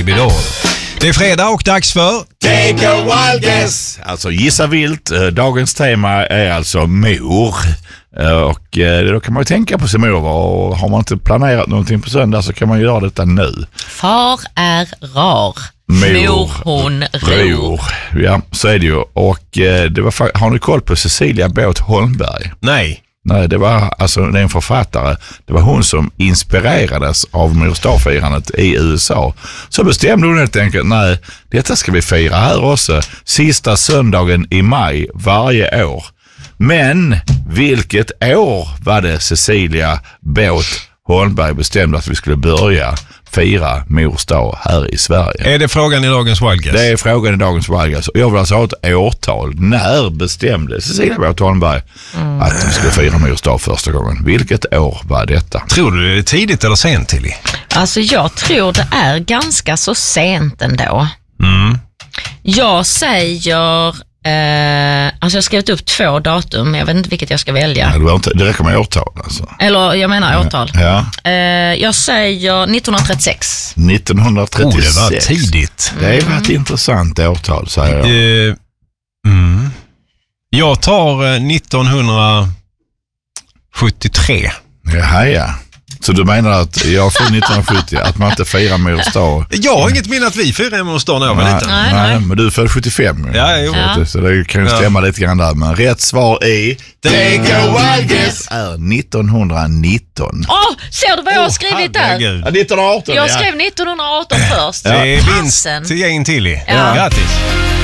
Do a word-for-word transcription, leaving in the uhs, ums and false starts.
Baby Doll. Det är fredag och dags för Take a wild guess. Alltså gissa vilt. Dagens tema är alltså mor. Och då kan man ju tänka på sin mor. Och har man inte planerat någonting på söndag så kan man göra detta nu. Far är rar. Mor, mor hon ror. Ja, så är det ju. Och det var, har ni koll på Cecilia Båth Holmberg? Nej. Nej, det var alltså det är en författare. Det var hon som inspirerades av Mors dag-firandet i U S A. Så bestämde hon helt enkelt, nej, detta ska vi fira här också. Sista söndagen i maj varje år. Men vilket år var det Cecilia Båth Holmberg bestämde att vi skulle börja fira Mors dag här i Sverige? Är det frågan i dagens Wild Guess? Det är frågan i dagens Wild Guess. Jag vill alltså ha ett årtal. När bestämde Cecilia Båth Holmberg mm. att vi skulle fira Mors dag första gången? Vilket år var detta? Tror du det är tidigt eller sent, Tilly? Alltså jag tror det är ganska så sent ändå. Mm. Jag säger... Eh, alltså jag har skrivit upp två datum. Jag vet inte vilket jag ska välja. Ja, inte, det räcker med årtal alltså. Eller jag menar årtal. Ja. eh, Jag säger nittonhundratrettiosex. nittonhundratrettiosex. Oh, det var tidigt. Det är ett mm. intressant årtal, säger jag. uh, mm. Jag tar uh, nittonhundrasjuttiotre. Jaha, ja. Så du menar att jag får nittonhundrasjuttio, att man inte firar Mors dag? Jag har inget minne att vi firar Mors dag när jag var nej, liten. Nej, nej, nej. men du är född sjuttiofem. Ja, jo. Ja. Så det kan ju stämma ja. lite grann där. Men rätt svar är Take a wild guess. är nittonhundranitton. Åh, oh, ser du vad jag har skrivit där? Ja, nittonhundraarton. Jag ja. skrev nittonhundraarton först. Det är vinst Passen. till gäng till. Ja. Grattis.